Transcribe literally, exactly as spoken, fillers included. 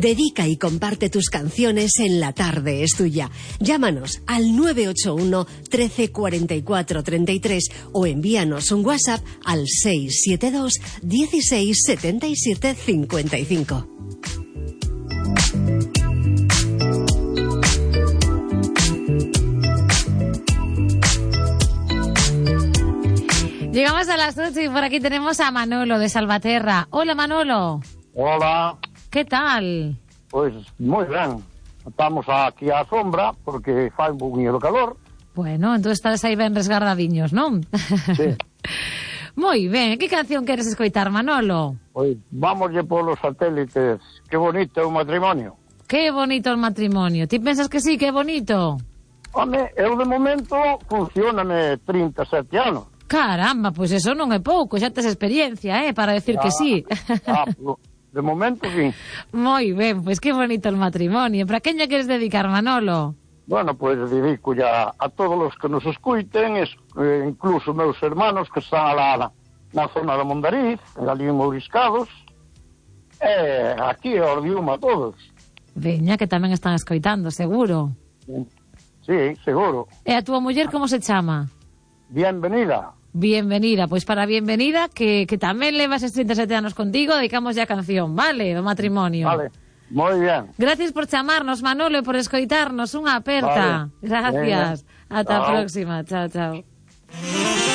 Dedica y comparte tus canciones en La Tarde es Tuya. Llámanos al nueve ocho uno, trece, cuarenta y cuatro, treinta y tres o envíanos un WhatsApp al seis siete dos, dieciséis, setenta y siete, cincuenta y cinco. Llegamos a las ocho y por aquí tenemos a Manolo de Salvaterra. Hola, Manolo. Hola. ¿Qué tal? Pois moi ben. Estamos aquí á sombra porque fai un poquinho de calor. Bueno, entón estás aí ben resgardadiños, non? Sí. Moi ben. Que canción queres escoitar, Manolo? Pois vámoslle polos satélites. Que bonito é o matrimonio. Que bonito o matrimonio. Ti pensas que sí, que é bonito? Home, eu de momento funcioname trinta e sete anos. Caramba, pois eso non é pouco, xa tes experiencia, eh, para decir ah, que sí. Ah, de momento sí. Moi ben, pois que bonito el matrimonio. Para quen lle queres dedicar, Manolo? Bueno, pois dedico ya a todos os que nos escuiten, es, eh, incluso meus hermanos que están lá na, na zona de Mondariz, ali en Mouriscados, e aquí a Ordiuma todos. Veña, que tamén están escoitando, seguro. Sí, seguro. E a túa muller como se chama? Bienvenida. Bienvenida, pois para bienvenida que, que tamén levas estes trinta e sete anos contigo, dedicamos ya a canción, vale, do matrimonio. Vale, moi ben. Gracias por chamarnos, Manolo, e por escoitarnos, unha aperta. Vale. Gracias. Venga. Ata a Chao. próxima. Chao, chao.